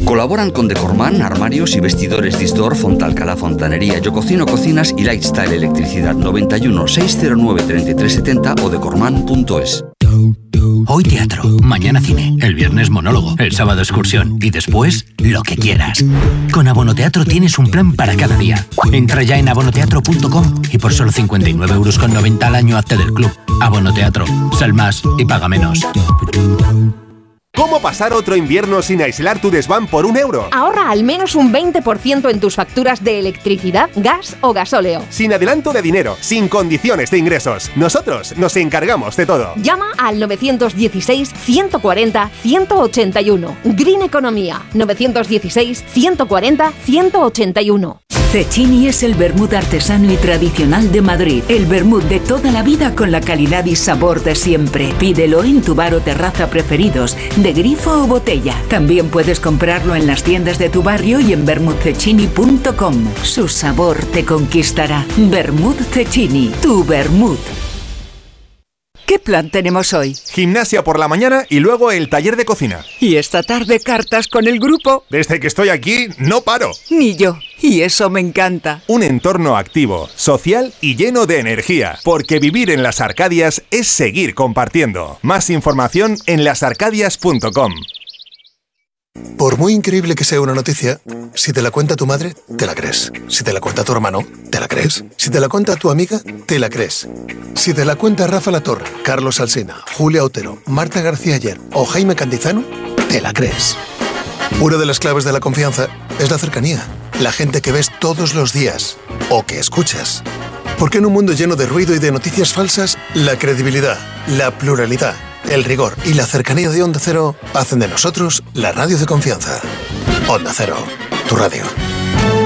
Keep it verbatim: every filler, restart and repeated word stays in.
Colaboran con Decorman, armarios y vestidores Disdor, Fontalcala, Fontanería, Yo Cocino Cocinas y Lifestyle Electricidad. Noventa y uno, seiscientos nueve, treinta y tres setenta o decorman punto es. Hoy teatro, mañana cine, el viernes monólogo, el sábado excursión y después lo que quieras. Con Abonoteatro tienes un plan para cada día. Entra ya en abonoteatro punto com y por solo cincuenta y nueve euros con noventa al año hazte del club. Abonoteatro, sal más y paga menos. ¿Cómo pasar otro invierno sin aislar tu desván por un euro? Ahorra al menos un veinte por ciento en tus facturas de electricidad, gas o gasóleo. Sin adelanto de dinero, sin condiciones de ingresos. Nosotros nos encargamos de todo. Llama al nueve uno seis, ciento cuarenta, ciento ochenta y uno. Green Economía. nueve uno seis, ciento cuarenta, ciento ochenta y uno. Cecchini es el vermut artesano y tradicional de Madrid. El vermut de toda la vida con la calidad y sabor de siempre. Pídelo en tu bar o terraza preferidos, de grifo o botella. También puedes comprarlo en las tiendas de tu barrio y en vermut cecchini punto com. Su sabor te conquistará. Vermut Cecchini, tu vermut. ¿Qué plan tenemos hoy? Gimnasia por la mañana y luego el taller de cocina. Y esta tarde cartas con el grupo. Desde que estoy aquí, no paro. Ni yo. Y eso me encanta. Un entorno activo, social y lleno de energía. Porque vivir en las Arcadias es seguir compartiendo. Más información en las arcadias punto com. Por muy increíble que sea una noticia, si te la cuenta tu madre, te la crees. Si te la cuenta tu hermano, te la crees. Si te la cuenta tu amiga, te la crees. Si te la cuenta Rafa Latorre, Carlos Alsina, Julia Otero, Marta García Ayer o Jaime Cantizano, te la crees. Una de las claves de la confianza es la cercanía. La gente que ves todos los días o que escuchas. Porque en un mundo lleno de ruido y de noticias falsas, la credibilidad, la pluralidad, el rigor y la cercanía de Onda Cero hacen de nosotros la radio de confianza. Onda Cero, tu radio.